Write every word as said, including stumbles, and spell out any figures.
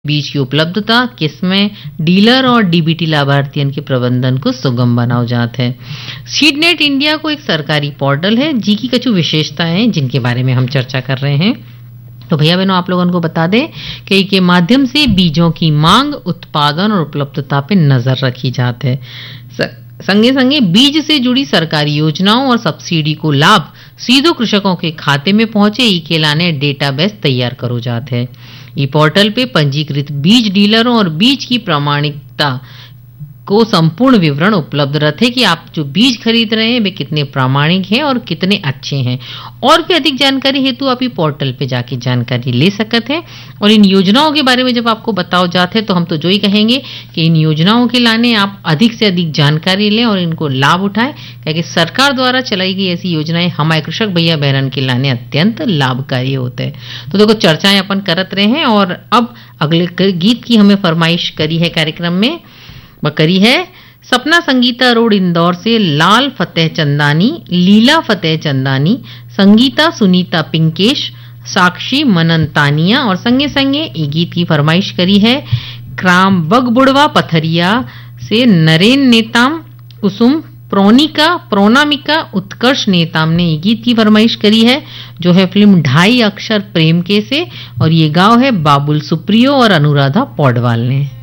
बीज की उपलब्धता, किस्में, डीलर और डीबीटी लाभार्थियों के प्रबंधन को सुगम बनाओ जात है। सीडनेट इंडिया को एक सरकारी पोर्टल है जिसकी कुछ विशेषताएं हैं जिनके बारे में हम चर्चा कर रहे हैं। तो भैया बहनों, आप लोगों को बता दें कि इसके माध्यम से बीजों की मांग, उत्पादन और उपलब्धता पे नजर रखी जाती है। संगे संगे बीज से जुड़ी सरकारी योजनाओं और सब्सिडी को लाभ सीधो कृषकों के खाते में पहुंचे ई के लाने डेटाबेस तैयार करो जाते हैं। ई पोर्टल पे पंजीकृत बीज डीलरों और बीज की प्रामाणिकता को संपूर्ण विवरण उपलब्ध रहते कि आप जो बीज खरीद रहे हैं वे कितने प्रामाणिक हैं और कितने अच्छे हैं। और भी अधिक जानकारी हेतु आप ये पोर्टल पे जाके जानकारी ले सकते हैं। और इन योजनाओं के बारे में जब आपको बताओ जाते हैं तो हम तो जो ही कहेंगे कि इन योजनाओं के लाने आप अधिक से अधिक जानकारी लें और इनको लाभ उठाएं, क्योंकि सरकार द्वारा चलाई गई ऐसी योजनाएं हमारे कृषक भैया बहन के लाने अत्यंत लाभकारी होते हैं। तो देखो, चर्चाएं अपन करत रहे हैं और अब अगले गीत की हमें फरमाइश करी है कार्यक्रम में करी है सपना संगीता रोड इंदौर से लाल फतेह चंदानी, लीला फतेह चंदानी, संगीता सुनीता पिंकेश, साक्षी मनन तानिया और संगे संगे ये गीत की फरमाइश करी है क्राम बगबुड़वा पथरिया से नरेन नेताम, कुसुम प्रोनिका प्रोनामिका उत्कर्ष नेताम ने ये गीत की फरमाइश करी है जो है फिल्म ढाई अक्षर प्रेम के से, और ये गाँव है बाबुल सुप्रियो और अनुराधा पौडवाल ने।